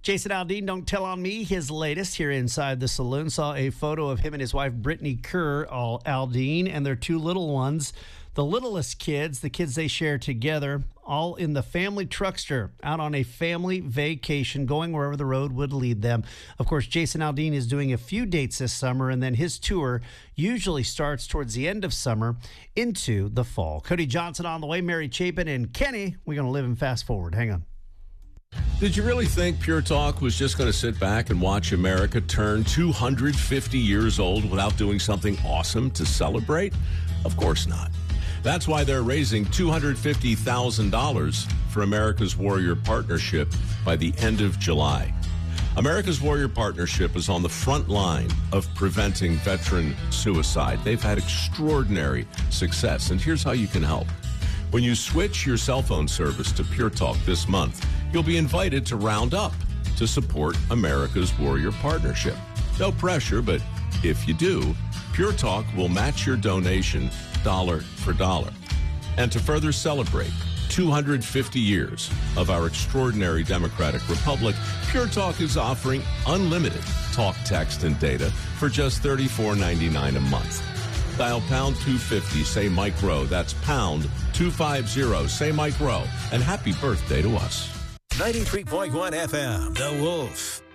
Jason Aldean, Don't Tell on Me, his latest here inside the saloon. Saw a photo of him and his wife, Brittany Kerr, Aldean, and their two little ones. The littlest kids, the kids they share together, all in the family truckster, out on a family vacation, going wherever the road would lead them. Of course, Jason Aldean is doing a few dates this summer, and then his tour usually starts towards the end of summer into the fall. Cody Johnson on the way, Mary Chapin, and Kenny. We're going to live and fast forward. Hang on. Did you really think Pure Talk was just going to sit back and watch America turn 250 years old without doing something awesome to celebrate? Of course not. That's why they're raising $250,000 for America's Warrior Partnership by the end of July. America's Warrior Partnership is on the front line of preventing veteran suicide. They've had extraordinary success, and here's how you can help. When you switch your cell phone service to Pure Talk this month, you'll be invited to round up to support America's Warrior Partnership. No pressure, but if you do, Pure Talk will match your donation dollar for dollar. And to further celebrate 250 years of our extraordinary democratic republic, Pure Talk is offering unlimited talk, text, and data for just $34.99 a month. Dial pound 250, say Mike Rowe. That's pound 250, say Mike Rowe. And happy birthday to us. 93.1 FM, The Wolf.